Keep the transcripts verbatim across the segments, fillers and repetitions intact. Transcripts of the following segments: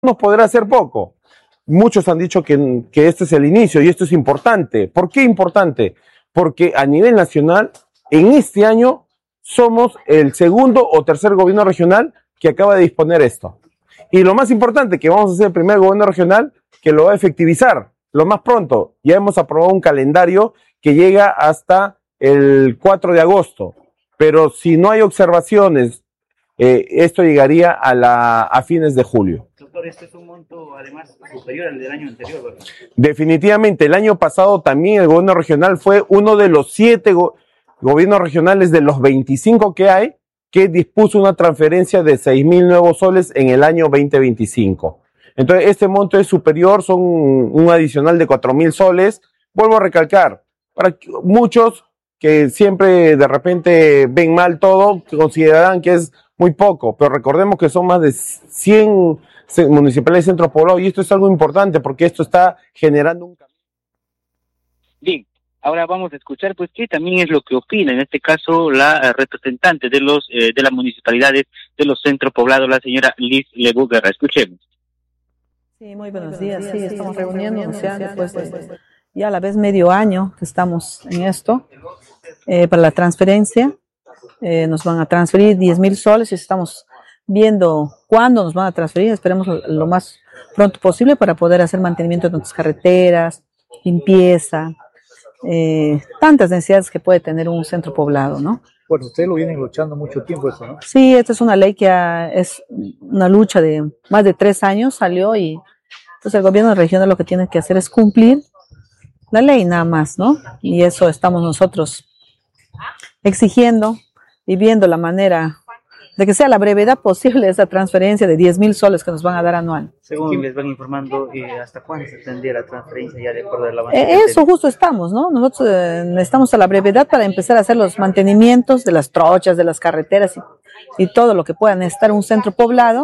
nos podrá hacer poco. Muchos han dicho que, que este es el inicio y esto es importante. ¿Por qué importante? Porque a nivel nacional, en este año, somos el segundo o tercer gobierno regional que acaba de disponer esto. Y lo más importante, que vamos a ser el primer gobierno regional que lo va a efectivizar lo más pronto. Ya hemos aprobado un calendario que llega hasta el cuatro de agosto. Pero si no hay observaciones, eh, esto llegaría a, la, a fines de julio. Doctor, este es un monto además superior al del año anterior, ¿verdad? Definitivamente, el año pasado también el gobierno regional fue uno de los siete go gobiernos regionales de los veinticinco que hay que dispuso una transferencia de seis mil nuevos soles en el año veinte veinticinco. Entonces, este monto es superior, son un adicional de cuatro mil soles. Vuelvo a recalcar, para muchos que siempre de repente ven mal todo, considerarán que es muy poco, pero recordemos que son más de cien municipales de centros poblados y esto es algo importante porque esto está generando un cambio. Bien, ahora vamos a escuchar pues qué también es lo que opina en este caso la representante de los eh, de las municipalidades de los centros poblados, la señora Liz Lebu Guerra. Escuchemos. Sí, muy buenos días. Sí, estamos reuniéndonos ya después de ya a la vez medio año que estamos en esto eh, para la transferencia. Eh, nos van a transferir diez mil soles y estamos viendo cuándo nos van a transferir. Esperemos lo, lo más pronto posible para poder hacer mantenimiento de nuestras carreteras, limpieza, eh, tantas necesidades que puede tener un centro poblado, ¿no? Bueno, ustedes lo vienen luchando mucho tiempo eso, ¿no? Sí, esta es una ley que ha, es una lucha de más de tres años, salió y entonces el gobierno regional lo que tiene que hacer es cumplir la ley nada más, ¿no? Y eso estamos nosotros exigiendo y viendo la manera de que sea la brevedad posible esa transferencia de diez mil soles que nos van a dar anual. Según les van informando, eh, ¿hasta cuándo se tendría la transferencia ya de acuerdo al avance? Eh, eso justo estamos, ¿no? Nosotros eh, necesitamos a la brevedad para empezar a hacer los mantenimientos de las trochas, de las carreteras y, y todo lo que pueda necesitar un centro poblado.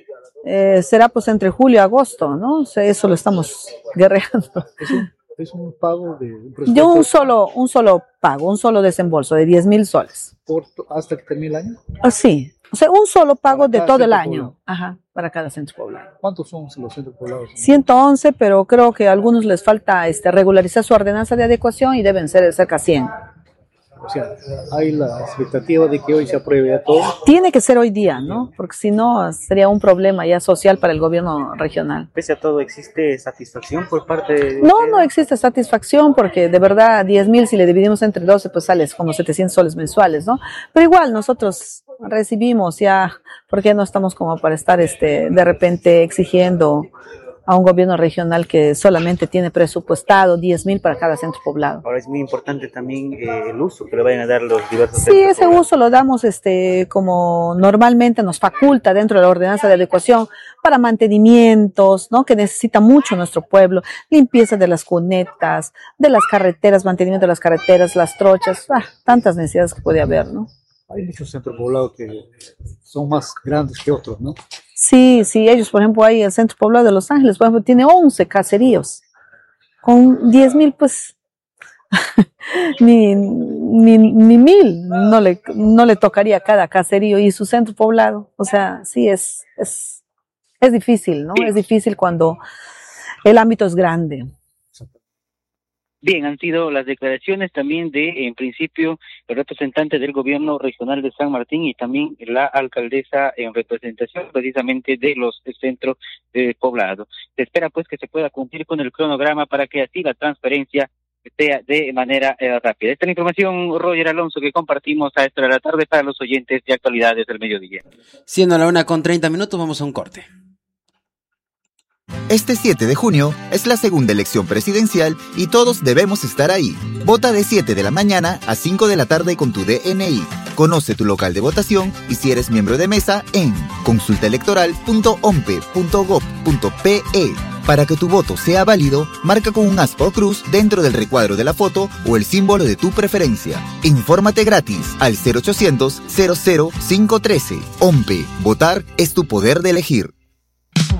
Eh, será pues entre julio y agosto, ¿no? O sea, eso lo estamos guerreando. Es un, es un pago de un presupuesto. Yo un solo, un solo pago, un solo desembolso de diez mil soles. ¿Por, ¿Hasta que termine el año? Ah, sí. O sea, un solo pago de todo el año. Ajá, para cada centro poblado. ¿Cuántos son los centros poblados? ciento once, pero creo que a algunos les falta este, regularizar su ordenanza de adecuación y deben ser cerca de cien. O sea, hay la expectativa de que hoy se apruebe ya todo. Tiene que ser hoy día, ¿no? Porque si no, sería un problema ya social para el gobierno regional. Pese a todo, ¿existe satisfacción por parte de...? No, no existe satisfacción porque de verdad diez mil si le dividimos entre doce, pues sale como setecientos soles mensuales, ¿no? Pero igual nosotros recibimos ya, porque no estamos como para estar este de repente exigiendo a un gobierno regional que solamente tiene presupuestado diez mil para cada centro poblado. Ahora es muy importante también eh, el uso que le vayan a dar los diversos Sí, ese poblados. Uso lo damos este como normalmente nos faculta dentro de la ordenanza de adecuación para mantenimientos, ¿no? Que necesita mucho nuestro pueblo, limpieza de las cunetas, de las carreteras, mantenimiento de las carreteras, las trochas, ah, tantas necesidades que puede haber, ¿no? Hay muchos centros poblados que son más grandes que otros, ¿no? Sí, sí, ellos, por ejemplo, ahí el centro poblado de Los Ángeles, por ejemplo, tiene once caseríos. Con diez mil, pues, ni, ni, ni mil no le, no le tocaría a cada caserío y su centro poblado. O sea, sí, es, es, es difícil, ¿no? Es difícil cuando el ámbito es grande. Bien, han sido las declaraciones también de, en principio, el representante del gobierno regional de San Martín y también la alcaldesa en representación precisamente de los centros eh, poblados. Se espera pues que se pueda cumplir con el cronograma para que así la transferencia sea de manera eh, rápida. Esta es la información, Roger Alonso, que compartimos a esta hora de la tarde para los oyentes de Actualidades del Mediodía. Siendo la una con treinta minutos, vamos a un corte. Este siete de junio es la segunda elección presidencial y todos debemos estar ahí. Vota de siete de la mañana a cinco de la tarde con tu D N I. Conoce tu local de votación y si eres miembro de mesa en consulta electoral punto ompe punto gob punto pe. Para que tu voto sea válido, marca con un aspa o cruz dentro del recuadro de la foto o el símbolo de tu preferencia. Infórmate gratis al cero ochocientos cero cero cinco uno tres. OMPE. Votar es tu poder de elegir.